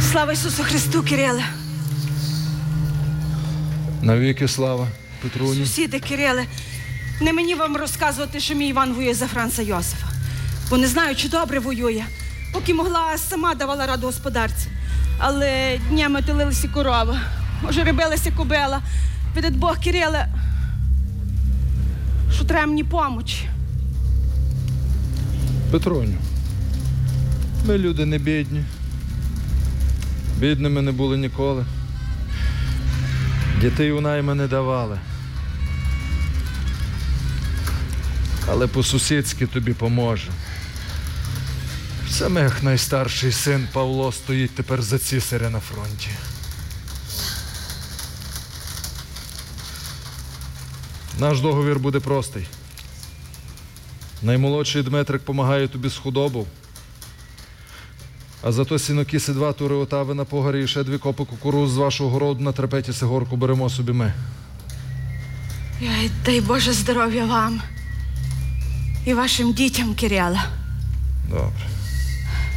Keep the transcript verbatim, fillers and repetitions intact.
Слава Ісусу Христу, Кириле. Навіки слава, Петруні. Сусіди, Кириле, не мені вам розказувати, що мій Іван воює за Франца Йосифа. Бо не знаю, чи добре воює. Поки могла, сама давала раду господарці. Але днями тулилися корова, ожеребилася кобила. Видить Бог, Кириле, що треба мені помочі. Петруню, ми люди не бідні. Бідними не були ніколи. Дітей у найми не давали. Але по-сусідськи тобі поможе. Самих найстарший син Павло стоїть тепер за цісаря на фронті. Наш договір буде простий. Наймолодший Дмитрик помагає тобі з худобу, а зато сінокіси два тури отави на погарі і ще дві копи кукуруз з вашого городу на трапеті Сигорку беремо собі ми. Ой, дай Боже здоров'я вам і вашим дітям, Кириле. Добре.